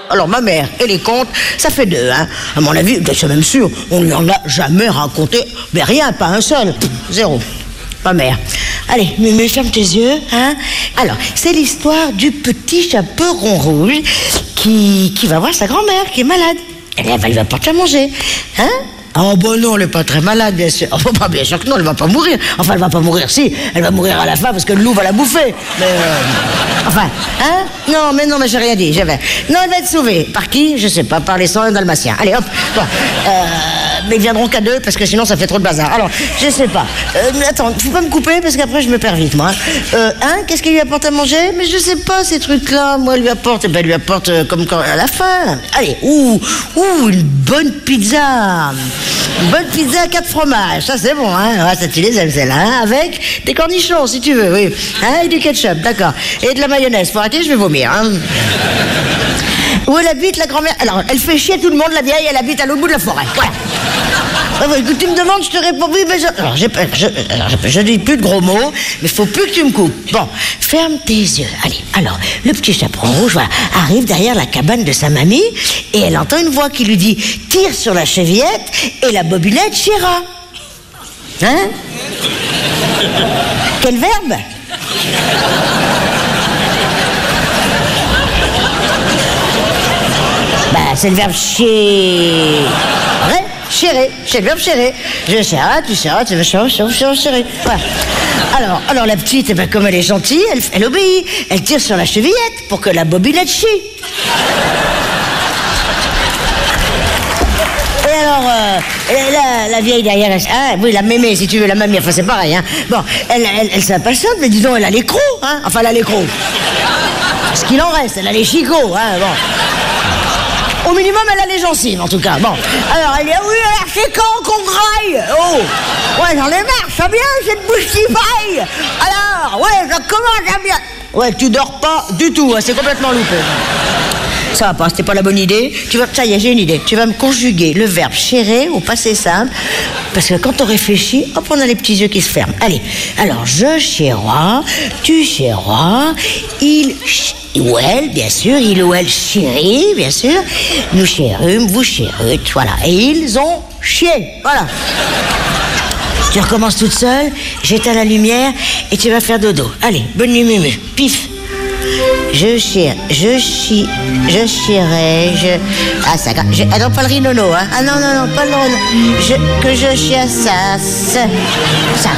Alors ma mère et les contes, ça fait 2, hein. À mon avis, c'est même sûr, on lui en a jamais raconté, mais rien, pas un seul. 0. Ma mère. Allez, Mumu, ferme tes yeux, hein. Alors, c'est l'histoire du petit chaperon rouge qui va voir sa grand-mère qui est malade. Elle va lui apporter à manger, hein. Oh bon non, elle n'est pas très malade, bien sûr. Enfin, pas bien sûr que non, elle va pas mourir. Enfin, elle va pas mourir, si. Elle va mourir à la fin parce que le loup va la bouffer. Mais enfin, hein. Non, mais j'ai rien dit. Non, elle va être sauvée. Par qui? Je sais pas, par les 101 dalmatiens. Allez, hop. Bon. Mais ils viendront qu'à 2 parce que sinon ça fait trop de bazar. Alors, je sais pas. Attends, faut pas me couper parce qu'après je me perds vite, moi. Qu'est-ce qu'elle lui apporte à manger? Mais je sais pas ces trucs-là. Moi, elle lui apporte, elle lui apporte comme quand à la fin. Allez, une bonne pizza. Une bonne pizza à 4 fromages, ça c'est bon, hein. Ouais, ça tu les aimes celle-là, hein. Avec des cornichons si tu veux, oui. Hein, et du ketchup, d'accord. Et de la mayonnaise, faut arrêter, je vais vomir, hein. Où elle habite, la grand-mère? Alors, elle fait chier tout le monde, la vieille, elle habite à l'autre bout de la forêt. Voilà. Ah, écoute, tu me demandes, je te réponds, oui, mais je dis plus de gros mots, mais faut plus que tu me coupes. Bon, ferme tes yeux. Allez, alors, le petit chaperon rouge, voilà, arrive derrière la cabane de sa mamie, et elle entend une voix qui lui dit « Tire sur la chevillette, et la bobinette chiera. » Hein? Quel verbe? C'est le verbe chier. Ouais, chérer. C'est le verbe chérer. Je chéra, tu chéras, tu veux chérer. Voilà. Alors la petite, comme elle est gentille, elle obéit. Elle tire sur la chevillette pour que la bobinette chie. Et alors, la vieille derrière, oui, la mémé, si tu veux, la mamie, enfin c'est pareil, hein. Bon, elle s'impatiente, mais dis donc, elle a les crocs, hein. Enfin, elle a les crocs. Ce qu'il en reste, elle a les chicots, hein, bon. Au minimum, elle a les gencives, en tout cas. Bon. Alors, elle dit, oui, alors, c'est quand qu'on graille? Oh. Ouais, j'en ai marre, ça vient, cette bouche qui faille. Alors, ouais, ça commence à bien. Ouais, tu dors pas du tout, hein, c'est complètement loupé. Ça va pas, c'était pas la bonne idée. Ça y est, j'ai une idée. Tu vas me conjuguer le verbe chérer au passé simple. Parce que quand on réfléchit, hop, on a les petits yeux qui se ferment. Allez, alors, je chérois, tu chérois, ou elle, bien sûr, il ou elle chérit, bien sûr. Nous chérûmes, vous chérûtes, voilà. Et ils ont chié, voilà. Tu recommences toute seule, j'éteins la lumière et tu vas faire dodo. Allez, bonne nuit, Mumu. Pif. Je chierai, Ah, ça... Ah non, pas le rinono, hein. Ah non, pas le rinono. Que je chiasse, ça...